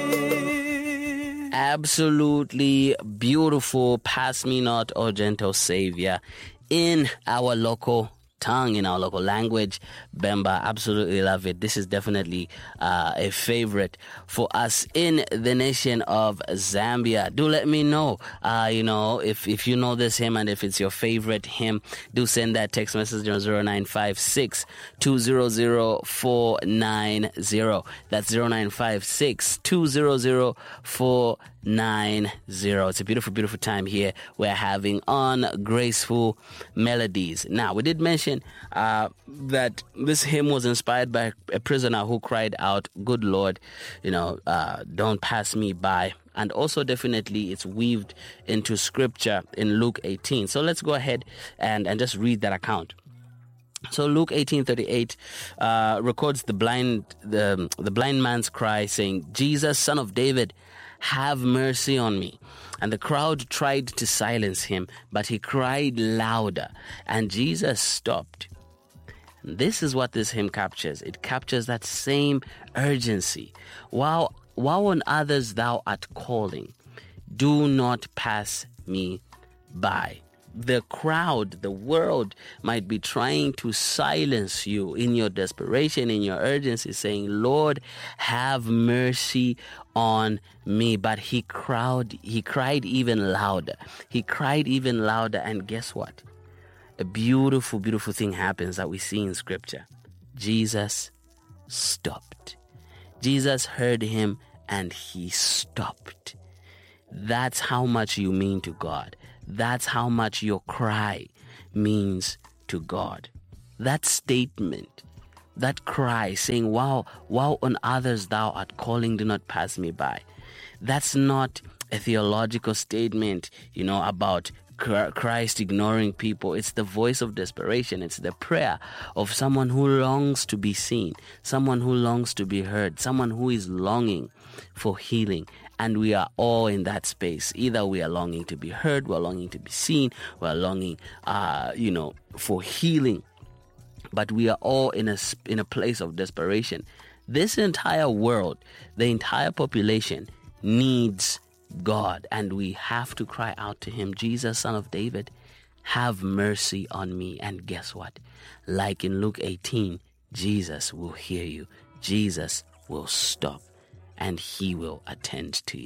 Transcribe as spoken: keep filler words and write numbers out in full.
Absolutely beautiful. Pass me not, O gentle Savior, in our local tongue, in our local language. Bemba, absolutely love it. This is definitely uh, a favorite for us in the nation of Zambia. Do let me know, uh, you know, if, if you know this hymn and if it's your favorite hymn. Do send that text message on zero nine five six, two zero zero, four nine zero. That's zero nine five six, two zero zero, four nine zero. It's a beautiful, beautiful time here we're having on Graceful Melodies. Now, we did mention uh, that this hymn was inspired by a prisoner who cried out, "Good Lord, you know, uh, don't pass me by." And also definitely it's weaved into scripture in Luke eighteen. So let's go ahead and, and just read that account. So Luke eighteen thirty-eight uh, records the blind the, the blind man's cry saying, "Jesus, Son of David, have mercy on me." And the crowd tried to silence him, but he cried louder, and Jesus stopped. And this is what this hymn captures. It captures that same urgency. While, while on others thou art calling, do not pass me by. The crowd, the world might be trying to silence you in your desperation, in your urgency, saying, "Lord, have mercy on me." But he cried, he cried even louder. He cried even louder. And guess what? A beautiful, beautiful thing happens that we see in scripture. Jesus stopped. Jesus heard him and he stopped. That's how much you mean to God. That's how much your cry means to God. That statement, that cry saying, wow, wow, on others thou art calling, do not pass me by. That's not a theological statement, you know, about Christ ignoring people. It's the voice of desperation. It's the prayer of someone who longs to be seen, someone who longs to be heard, someone who is longing for healing. And we are all in that space. Either we are longing to be heard, we're longing to be seen, we're longing, uh, you know, for healing. But we are all in a, in a place of desperation. This entire world, the entire population needs God, and we have to cry out to him, "Jesus, Son of David, have mercy on me." And guess what? Like in Luke eighteen, Jesus will hear you. Jesus will stop, and he will attend to you.